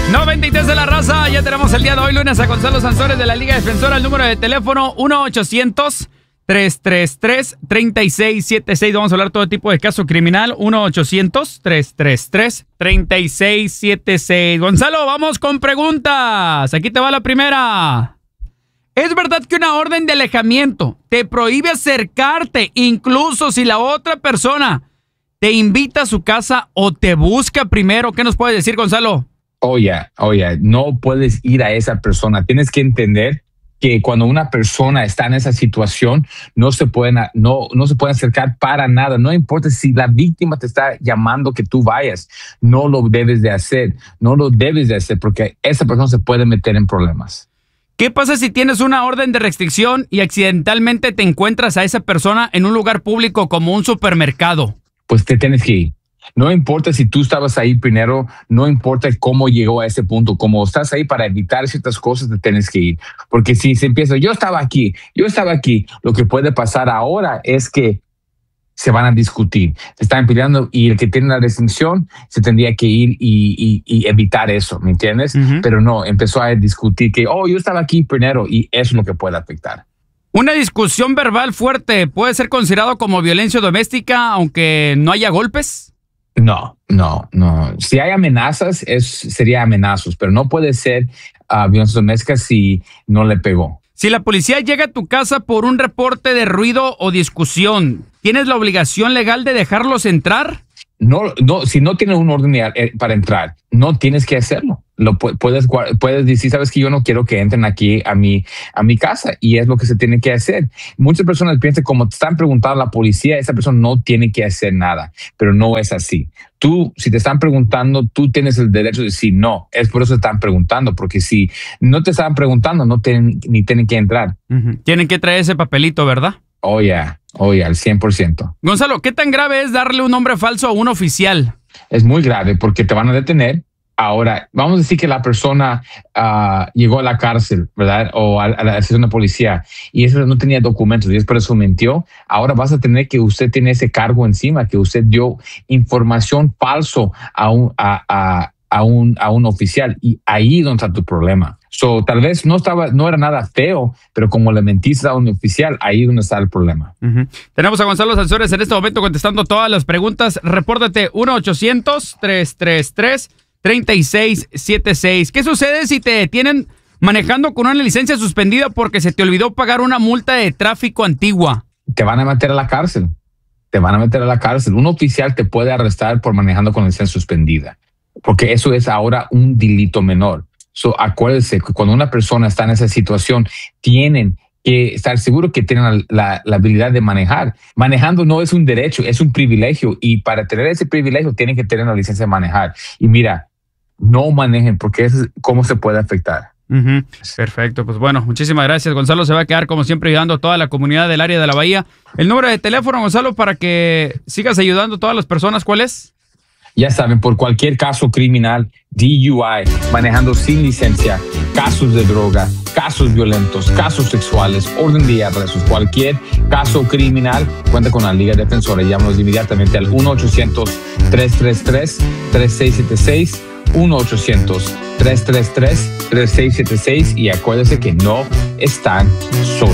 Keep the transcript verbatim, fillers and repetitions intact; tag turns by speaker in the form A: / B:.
A: noventa y tres de la raza, ya tenemos el día de hoy, lunes, a Gonzalo Sansores de la Liga Defensora. El número de teléfono uno ochocientos, tres tres tres, tres seis siete seis. Vamos a hablar todo tipo de caso criminal. uno ochocientos, tres tres tres, tres seis siete seis. Gonzalo, vamos con preguntas. Aquí te va la primera. ¿Es verdad que una orden de alejamiento te prohíbe acercarte incluso si la otra persona te invita a su casa o te busca primero? ¿Qué nos puedes decir, Gonzalo?
B: Oye, oye, no puedes ir a esa persona. Tienes que entender que cuando una persona está en esa situación, no se pueden, no, no se puede acercar para nada. No importa si la víctima te está llamando que tú vayas, no lo debes de hacer. No lo debes de hacer porque esa persona se puede meter en problemas.
A: ¿Qué pasa si tienes una orden de restricción y accidentalmente te encuentras a esa persona en un lugar público como un supermercado?
B: Pues te tienes que ir. No importa si tú estabas ahí primero, no importa cómo llegó a ese punto, como estás ahí para evitar ciertas cosas, te tienes que ir. Porque si se empieza, yo estaba aquí, yo estaba aquí, lo que puede pasar ahora es que se van a discutir, se están peleando y el que tiene la restricción se tendría que ir y, y, y evitar eso, ¿me entiendes? Uh-huh. Pero no, empezó a discutir que, oh, yo estaba aquí primero y eso es lo que puede afectar.
A: ¿Una discusión verbal fuerte puede ser considerado como violencia doméstica aunque no haya golpes?
B: No, no, no. Si hay amenazas, es, sería amenazas, pero no puede ser uh, violencia doméstica si no le pegó.
A: Si la policía llega a tu casa por un reporte de ruido o discusión, ¿tienes la obligación legal de dejarlos entrar?
B: No, no, si no tienes un orden para entrar, no tienes que hacerlo. Lo puedes, puedes decir, sabes que yo no quiero que entren aquí a mi, a mi casa y es lo que se tiene que hacer. Muchas personas piensan como te están preguntando a la policía, esa persona no tiene que hacer nada, pero no es así. Tú, si te están preguntando, tú tienes el derecho de decir no. Es por eso te están preguntando, porque si no te están preguntando, no tienen, ni tienen que entrar.
A: Uh-huh. Tienen que traer ese papelito, ¿verdad?
B: Oh, ya, yeah. oh, ya, yeah, al cien por ciento.
A: Gonzalo, ¿qué tan grave es darle un nombre falso a un oficial?
B: Es muy grave porque te van a detener. Ahora, vamos a decir que la persona uh, llegó a la cárcel, ¿verdad? O a, a la estación de policía y eso no tenía documentos y es por eso mintió. Ahora vas a tener que usted tiene ese cargo encima, que usted dio información falso a un, a, a, a un, a un oficial y ahí es donde está tu problema. So, tal vez no estaba, no era nada feo, pero como le mentiste a un oficial, ahí es donde está el problema.
A: Uh-huh. Tenemos a Gonzalo Sansores en este momento contestando todas las preguntas. Repórtate uno ochocientos, tres tres tres, tres seis siete seis. ¿Qué sucede si te detienen manejando con una licencia suspendida porque se te olvidó pagar una multa de tráfico antigua?
B: Te van a meter a la cárcel. Te van a meter a la cárcel. Un oficial te puede arrestar por manejando con licencia suspendida, porque eso es ahora un delito menor. So, acuérdense que cuando una persona está en esa situación, tienen que estar seguros que tienen la, la, la habilidad de manejar. Manejando no es un derecho, es un privilegio y para tener ese privilegio tienen que tener la licencia de manejar. Y mira, no manejen porque es cómo se puede afectar.
A: Uh-huh. Perfecto, pues bueno, muchísimas gracias. Gonzalo se va a quedar como siempre ayudando a toda la comunidad del área de la Bahía. El número de teléfono, Gonzalo, para que sigas ayudando a todas las personas, ¿cuál es?
B: Ya saben, por cualquier caso criminal, D U I, manejando sin licencia, casos de droga, casos violentos, casos sexuales, orden de arrestos, cualquier caso criminal, cuenta con la Liga Defensora. Llámanos inmediatamente al uno ochocientos, tres tres tres, tres seis siete seis, uno ochocientos, tres tres tres, tres seis siete seis y acuérdense que no están solos.